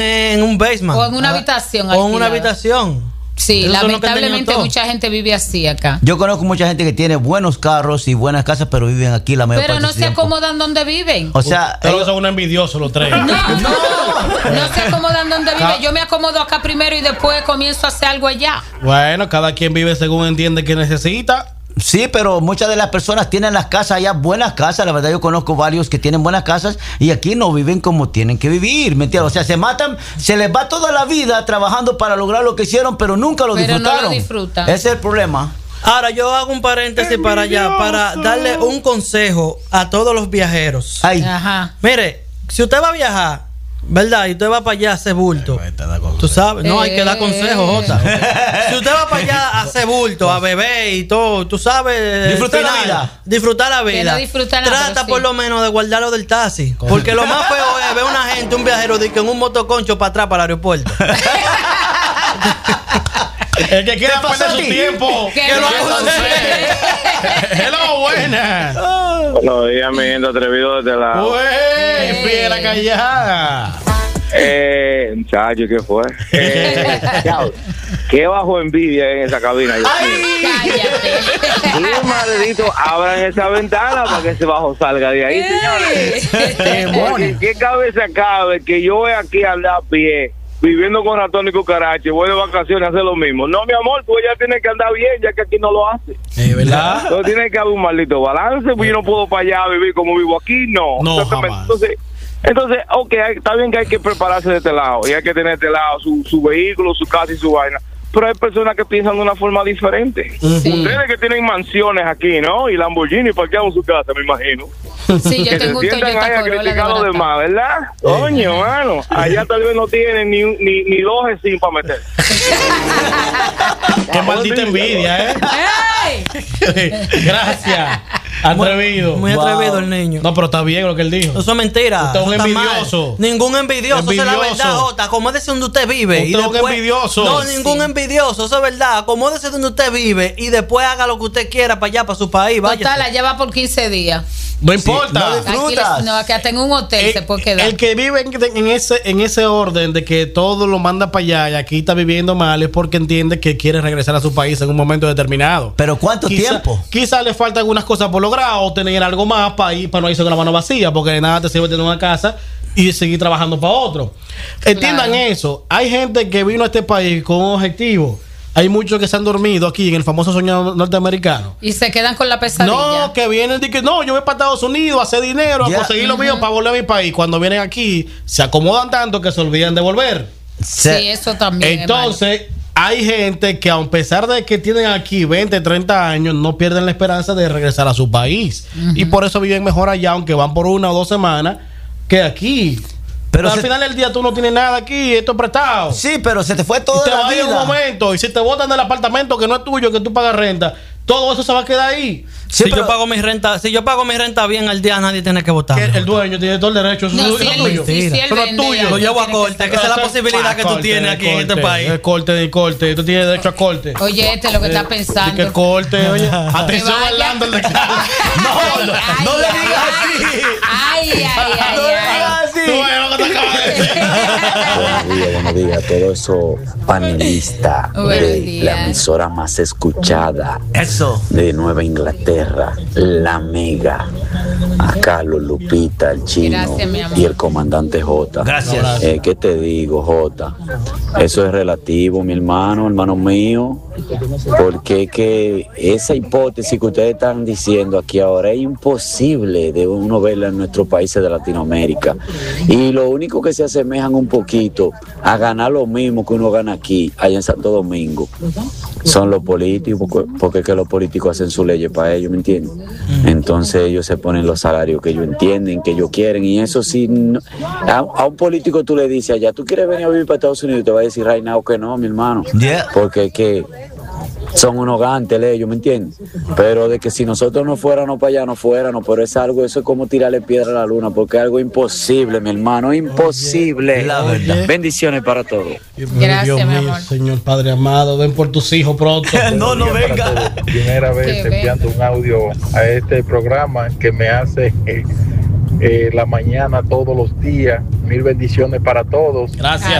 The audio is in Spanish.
en un basement. O en una habitación. O en una habitación. Sí, Eso lamentablemente mucha gente vive así acá. Yo conozco mucha gente que tiene buenos carros y buenas casas, pero viven aquí la mayor Pero parte no del se tiempo. acomodan donde viven. O sea, ellos son unos envidiosos los tres. No se acomodan donde viven. Yo me acomodo acá primero y después comienzo a hacer algo allá. Bueno, cada quien vive según entiende que necesita. Sí, pero muchas de las personas tienen las casas allá, buenas casas. La verdad, yo conozco varios que tienen buenas casas y aquí no viven como tienen que vivir, ¿me entiendes? O sea, se matan, se les va toda la vida trabajando para lograr lo que hicieron, pero nunca lo disfrutaron. No lo disfrutan. Ese es el problema. Ahora, yo hago un paréntesis para allá, para darle un consejo a todos los viajeros. Ay. Ajá. Mire, si usted va a viajar, ¿verdad? Y usted va para allá a hacer bulto. Tú sabes, no hay que dar consejos, Jota. Si usted va para allá a hacer bulto, a beber y todo, tú sabes. Disfrutar la vida. Disfrutar la vida. Que no disfrutan nada, Trata pero por sí. lo menos de guardarlo del taxi. Porque lo más feo es ver una gente, un viajero, de que en un motoconcho para atrás para el aeropuerto. El que quiera perder su tiempo, Que que lo lo aconseje. Hello, buenas. Buenos días, mi gente atrevido desde la. Güey, fiera callada. Muchacho, ¿qué fue? Qué bajo envidia en esa cabina. Cállate. Y maldito, abran esa ventana para que ese bajo salga de ahí, señores. Porque qué cabeza cabe que yo voy aquí a andar a pie, viviendo con ratón y cucaracha, y voy de vacaciones a hacer lo mismo. No, mi amor, tú ya tienes que andar bien, ya que aquí no lo hace. ¿Verdad? Entonces tiene que haber un maldito balance, pues yo no puedo para allá vivir como vivo aquí, no. No, Exactamente. jamás. Entonces, ok, está bien que hay que prepararse de este lado, y hay que tener de este lado su vehículo, su casa y su vaina. Pero hay personas que piensan de una forma diferente. Sí. Ustedes que tienen mansiones aquí, ¿no? Y Lamborghini parqueados en su casa, me imagino. Sí, yo Que tengo un se sientan Toyota ahí a Corolla criticar a los de demás, ¿verdad? Coño, mano. Allá tal vez no tienen ni dos sin para meter. Qué maldita envidia, ¿eh? ¡Ey! Gracias. Atrevido. Muy atrevido el niño. No, pero está bien lo que él dijo. Eso es mentira. Usted es un Eso está envidioso. mal. Ningún envidioso. Esa es la Envidioso. verdad, Jota. Acomódese donde usted vive. Usted es un envidioso. No, ningún envidioso. Eso es verdad. Acomódese donde usted vive y después haga lo que usted quiera para allá, para su país. Vaya. Total, allá va por 15 días. No importa. no Aquí disfrutas. no, que hasta en un hotel se puede quedar. El que vive en ese orden de que todo lo manda para allá y aquí está viviendo mal es porque entiende que quiere regresar a su país en un momento determinado. Pero ¿cuánto tiempo? Quizá le falta algunas cosas por lograr o tener algo más para ir, para no irse con la mano vacía, porque de nada te sirve tener una casa y seguir trabajando para otro. Entiendan Claro. eso. Hay gente que vino a este país con un objetivo. Hay muchos que se han dormido aquí en el famoso sueño norteamericano. Y se quedan con la pesadilla. No, que vienen de que no, yo voy para Estados Unidos a hacer dinero, a conseguir lo mío para volver a mi país. Cuando vienen aquí, se acomodan tanto que se olvidan de volver. Sí, eso también. Entonces, hay gente que a pesar de que tienen aquí 20, 30 años, no pierden la esperanza de regresar a su país. Y por eso viven mejor allá, aunque van por 1 o 2 semanas, que aquí. Pero al final del día tú no tienes nada aquí, esto es prestado. Sí, pero se te fue toda y te la va a ir vida. un momento, y si te botan del apartamento que no es tuyo, que tú pagas renta, todo eso se va a quedar ahí. Sí, Si pero- yo pago mi renta, bien al día, nadie tiene que votar. Que el dueño tiene todo el derecho. Eso No, es si él- tuyo. si él Eso no es vende, tuyo. ya Lo llevo a tiene que corte, que esa es la posibilidad que tú tienes aquí en este país. El corte. Tú tienes derecho a corte. Oye, este es lo que está Sí, pensando. que el corte, oye. Atención, vaya. Orlando, el de acá. No le digas así. Ay. No le digas así. Tú ves lo que te acabas de decir. Buenos días, todo eso panelista Buenos de días. la emisora más escuchada Eso. de Nueva Inglaterra, La Mega, a Carlos, Lupita, el Chino Gracias, mi amor. y el comandante J. Gracias. ¿Qué te digo, J? Eso es relativo, mi hermano mío, porque que esa hipótesis que ustedes están diciendo aquí ahora es imposible de uno verla en nuestros países de Latinoamérica. Y lo único que se asemejan un poquito a ganar lo mismo que uno gana aquí, allá en Santo Domingo, son los políticos, porque es que los políticos hacen sus leyes para ellos, ¿me entienden? Entonces ellos se ponen los salarios que ellos entienden, que ellos quieren, y eso sí, a un político tú le dices allá, ¿tú quieres venir a vivir para Estados Unidos? Y te va a decir right now que no, mi hermano, Yeah. porque es que son unos gantes ellos, ¿me entiendes? Pero de que si nosotros no fuéramos para allá, no fuéramos, pero es algo, eso es como tirarle piedra a la luna, porque es algo imposible, mi hermano, imposible. La verdad. Bendiciones para todos. Gracias, Dios mi mío, amor. Señor Padre amado, ven por tus hijos pronto. No venga. Primera vez Qué enviando un audio a este programa que me hace la mañana todos los días. Mil bendiciones para todos. Gracias.